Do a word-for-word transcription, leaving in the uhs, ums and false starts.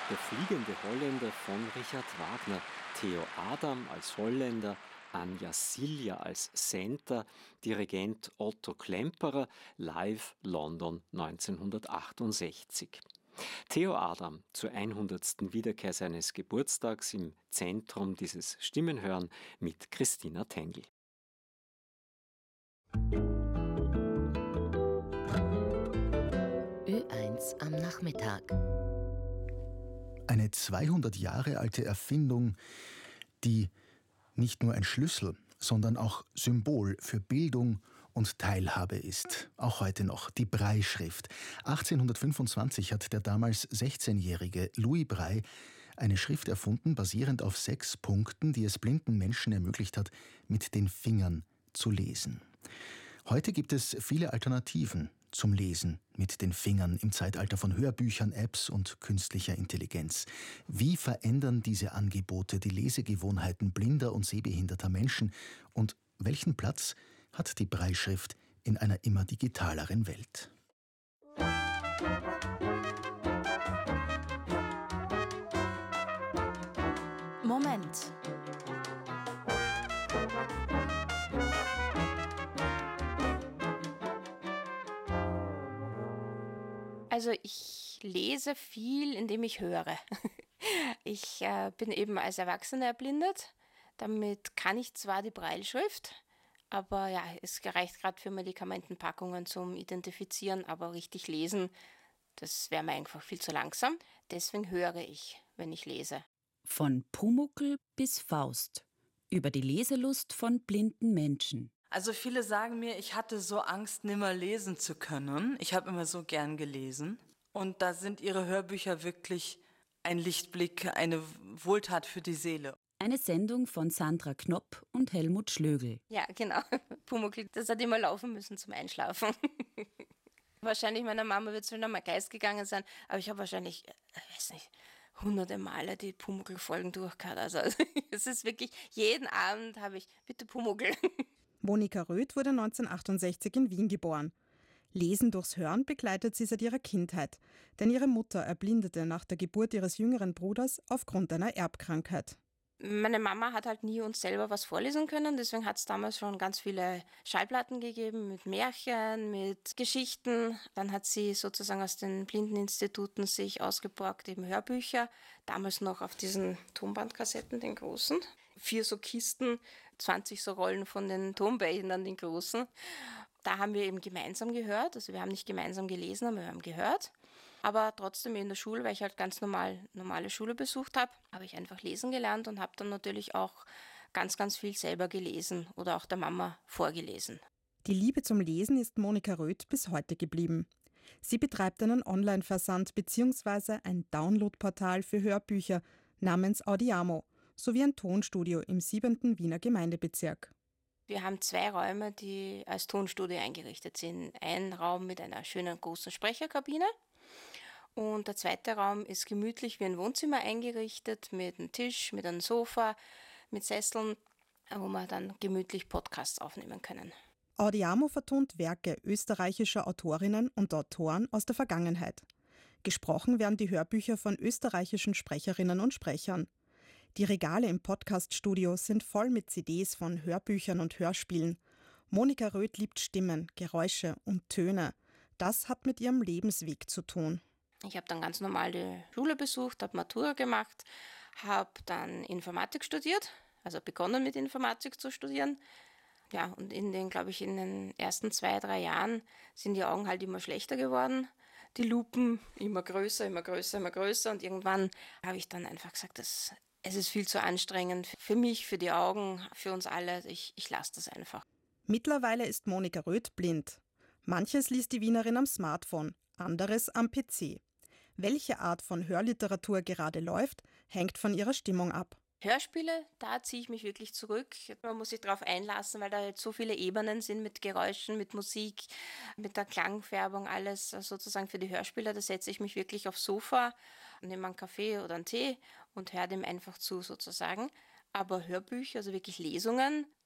Der fliegende Holländer von Richard Wagner, Theo Adam als Holländer, Anja Silja als Center, Dirigent Otto Klemperer, live London neunzehnhundertachtundsechzig. Theo Adam zur hundertsten Wiederkehr seines Geburtstags im Zentrum dieses Stimmenhören mit Christina Tengl. Ö eins am Nachmittag. Eine zweihundert Jahre alte Erfindung, die nicht nur ein Schlüssel, sondern auch Symbol für Bildung und Teilhabe ist. Auch heute noch die Brailleschrift. achtzehnhundertfünfundzwanzig hat der damals sechzehnjährige Louis Braille eine Schrift erfunden, basierend auf sechs Punkten, die es blinden Menschen ermöglicht hat, mit den Fingern zu lesen. Heute gibt es viele Alternativen zum Lesen mit den Fingern im Zeitalter von Hörbüchern, Apps und künstlicher Intelligenz. Wie verändern diese Angebote die Lesegewohnheiten blinder und sehbehinderter Menschen? Und welchen Platz hat die Brailleschrift in einer immer digitaleren Welt? Moment. Also ich lese viel, indem ich höre. Ich äh, bin eben als Erwachsene erblindet. Damit kann ich zwar die Brailleschrift, aber ja, es reicht gerade für Medikamentenpackungen zum Identifizieren, aber richtig lesen, das wäre mir einfach viel zu langsam. Deswegen höre ich, wenn ich lese. Von Pumuckl bis Faust. Über die Leselust von blinden Menschen. Also viele sagen mir, ich hatte so Angst, nimmer lesen zu können. Ich habe immer so gern gelesen. Und da sind ihre Hörbücher wirklich ein Lichtblick, eine Wohltat für die Seele. Eine Sendung von Sandra Knopp und Helmut Schlögl. Ja, genau. Pumuckl, das hat immer laufen müssen zum Einschlafen. Wahrscheinlich meiner Mama wird es wieder mal Geist gegangen sein, aber ich habe wahrscheinlich, ich weiß nicht, hunderte Male die Pumuckl-Folgen durchgehört. Also es ist wirklich, jeden Abend habe ich, bitte Pumuckl. Monika Röth wurde neunzehnhundertachtundsechzig in Wien geboren. Lesen durchs Hören begleitet sie seit ihrer Kindheit, denn ihre Mutter erblindete nach der Geburt ihres jüngeren Bruders aufgrund einer Erbkrankheit. Meine Mama hat halt nie uns selber was vorlesen können, deswegen hat es damals schon ganz viele Schallplatten gegeben mit Märchen, mit Geschichten. Dann hat sie sozusagen aus den Blindeninstituten sich ausgeborgt, eben Hörbücher, damals noch auf diesen Tonbandkassetten, den großen. Vier so Kisten, zwanzig so Rollen von den Tonbändern, den großen. Da haben wir eben gemeinsam gehört, also wir haben nicht gemeinsam gelesen, aber wir haben gehört. Aber trotzdem in der Schule, weil ich halt ganz normal normale Schule besucht habe, habe ich einfach lesen gelernt und habe dann natürlich auch ganz, ganz viel selber gelesen oder auch der Mama vorgelesen. Die Liebe zum Lesen ist Monika Röth bis heute geblieben. Sie betreibt einen Online-Versand bzw. ein Downloadportal für Hörbücher namens Audiamo sowie ein Tonstudio im siebenten Wiener Gemeindebezirk. Wir haben zwei Räume, die als Tonstudio eingerichtet sind. Ein Raum mit einer schönen großen Sprecherkabine und der zweite Raum ist gemütlich wie ein Wohnzimmer eingerichtet mit einem Tisch, mit einem Sofa, mit Sesseln, wo wir dann gemütlich Podcasts aufnehmen können. Audiamo vertont Werke österreichischer Autorinnen und Autoren aus der Vergangenheit. Gesprochen werden die Hörbücher von österreichischen Sprecherinnen und Sprechern. Die Regale im Podcaststudio sind voll mit C Ds von Hörbüchern und Hörspielen. Monika Röth liebt Stimmen, Geräusche und Töne. Das hat mit ihrem Lebensweg zu tun. Ich habe dann ganz normal die Schule besucht, habe Matura gemacht, habe dann Informatik studiert, also begonnen mit Informatik zu studieren. Ja, und in den, glaube ich, in den ersten zwei, drei Jahren sind die Augen halt immer schlechter geworden. Die Lupen immer größer, immer größer, immer größer. Und irgendwann habe ich dann einfach gesagt, das, es ist viel zu anstrengend für mich, für die Augen, für uns alle. Ich, ich lasse das einfach. Mittlerweile ist Monika Röth blind. Manches liest die Wienerin am Smartphone, anderes am P C. Welche Art von Hörliteratur gerade läuft, hängt von ihrer Stimmung ab. Hörspiele, da ziehe ich mich wirklich zurück. Man muss sich darauf einlassen, weil da jetzt so viele Ebenen sind mit Geräuschen, mit Musik, mit der Klangfärbung, alles sozusagen für die Hörspiele. Da setze ich mich wirklich aufs Sofa, nehme einen Kaffee oder einen Tee und höre dem einfach zu sozusagen. Aber Hörbücher, also wirklich Lesungen,